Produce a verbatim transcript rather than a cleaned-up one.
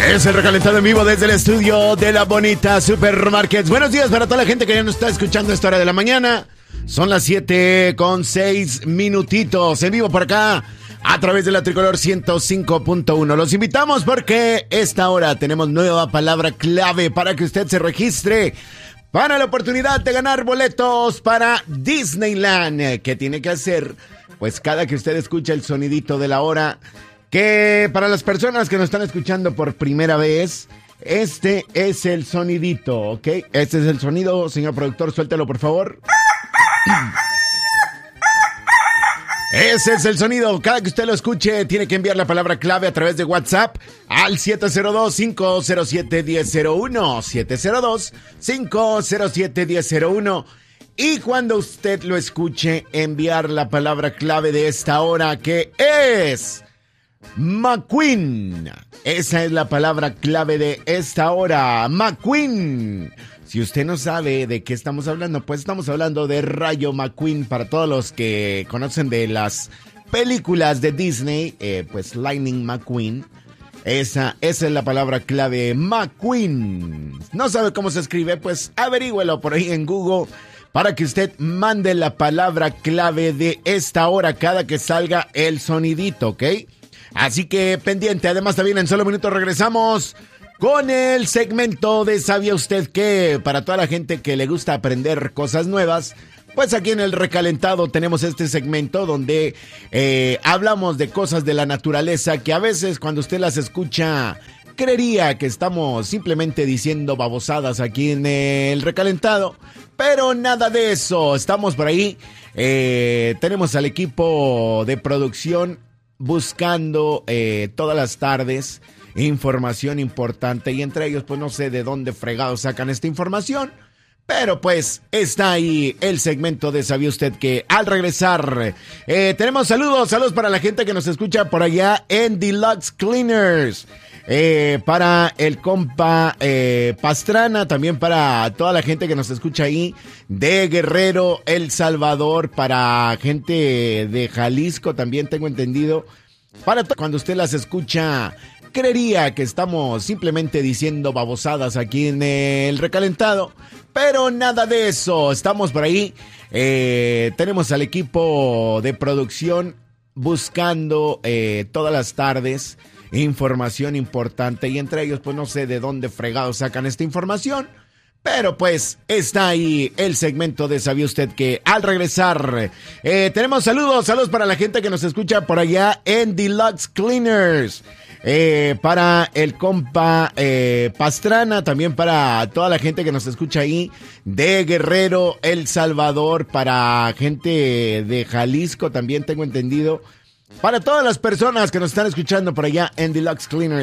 Es el recalentado en vivo desde el estudio de la bonita Supermarkets. Buenos días para toda la gente que ya nos está escuchando a esta hora de la mañana. Son las siete con seis minutitos en vivo por acá a través de la Tricolor ciento cinco punto uno. Los invitamos porque esta hora tenemos nueva palabra clave para que usted se registre para la oportunidad de ganar boletos para Disneyland. ¿Qué tiene que hacer? Pues cada que usted escucha el sonidito de la hora, que para las personas que nos están escuchando por primera vez, este es el sonidito, ¿ok? Este es el sonido, señor productor, suéltelo por favor. Ese es el sonido. Cada que usted lo escuche, tiene que enviar la palabra clave a través de WhatsApp al siete cero dos, cinco cero siete, uno cero cero uno. siete cero dos, cinco cero siete, uno cero cero uno. Y cuando usted lo escuche, enviar la palabra clave de esta hora, que es McQueen. Esa es la palabra clave de esta hora, McQueen. Si usted no sabe de qué estamos hablando, pues estamos hablando de Rayo McQueen. Para todos los que conocen de las películas de Disney, eh, pues Lightning McQueen. Esa, esa es la palabra clave, McQueen. ¿No sabe cómo se escribe? Pues averígüelo por ahí en Google para que usted mande la palabra clave de esta hora cada que salga el sonidito, ¿ok? Así que pendiente. Además, también en solo minutos regresamos con el segmento de ¿Sabía usted qué? Para toda la gente que le gusta aprender cosas nuevas, pues aquí en el recalentado tenemos este segmento donde eh, hablamos de cosas de la naturaleza que a veces cuando usted las escucha creería que estamos simplemente diciendo babosadas aquí en el recalentado, pero nada de eso. Estamos por ahí, eh, tenemos al equipo de producción buscando eh, todas las tardes información importante, y entre ellos pues no sé de dónde fregados sacan esta información, pero pues está ahí el segmento de ¿Sabía usted que? Al regresar eh, tenemos saludos, saludos para la gente que nos escucha por allá en Deluxe Cleaners, eh, para el compa eh, Pastrana, también para toda la gente que nos escucha ahí de Guerrero, El Salvador, para gente de Jalisco también tengo entendido. Para to- cuando usted las escucha creería que estamos simplemente diciendo babosadas aquí en el recalentado, pero nada de eso. Estamos por ahí, eh, tenemos al equipo de producción buscando eh, todas las tardes información importante, y entre ellos pues no sé de dónde fregados sacan esta información, pero pues está ahí el segmento de ¿Sabía usted que? Al regresar eh, tenemos saludos, saludos para la gente que nos escucha por allá en Deluxe Cleaners, eh, para el compa eh, Pastrana, también para toda la gente que nos escucha ahí de Guerrero, El Salvador, para gente de Jalisco también tengo entendido. Para todas las personas que nos están escuchando por allá en Deluxe Cleaners,